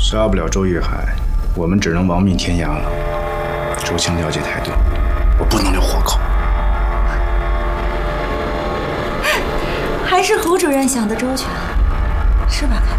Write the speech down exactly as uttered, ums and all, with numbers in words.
杀不了周玉海，我们只能亡命天涯了。周青了解太多，我不能留活口。 还是胡主任想的周全，是吧？